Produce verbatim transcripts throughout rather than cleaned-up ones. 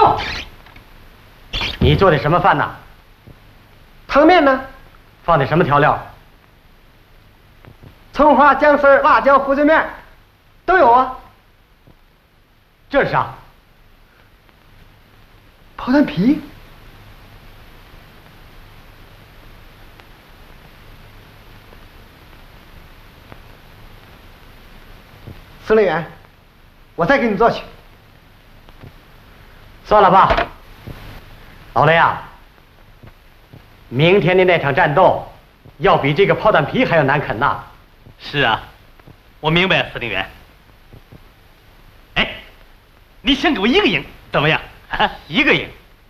哟，你做的什么饭呢？ 汤面呢？ 放的什么调料？ 葱花、姜丝、辣椒、胡椒面，都有啊。 这是啥？ 炮弹皮。司令员，我再给你做去。 算了吧，老雷啊，明天的那场战斗要比这个炮弹皮还要难啃呐。 是啊，我明白，司令员。哎，你先给我一个营，怎么样？啊，一个营。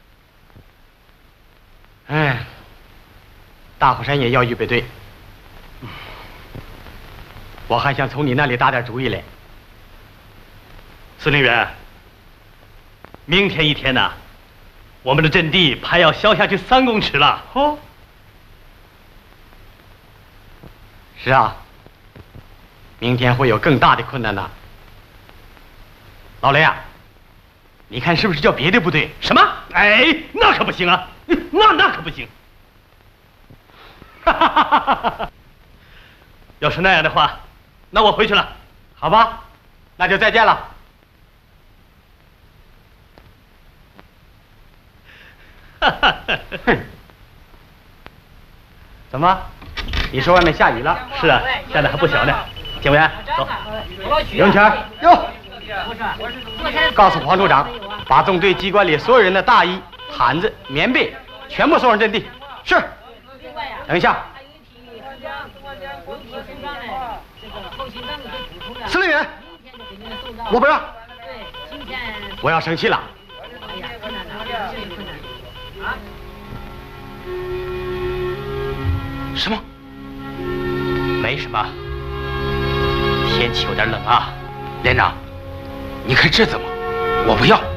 哎，大虎山也要预备队，我还想从你那里打点主意嘞。 司令员，明天一天呢，我们的阵地还要削下去三公尺了。哦， 是啊，明天会有更大的困难的。老雷啊，你看是不是叫别的部队？ 什么？哎，那可不行啊，那那可不行。哈哈哈哈哈！要是那样的话，那我回去了。 好吧，那就再见了。哼，怎么？你说外面下雨了？ 是啊，下的还不小呢。警卫员，走。 刘全，哟，告诉黄处长，把纵队机关里所有人的大衣、毯子、棉被全部送上阵地。是。等一下。 司令员，我不让。 我要生气了。 什么？没什么，天气有点冷啊。 连长，你看这怎么？我不要。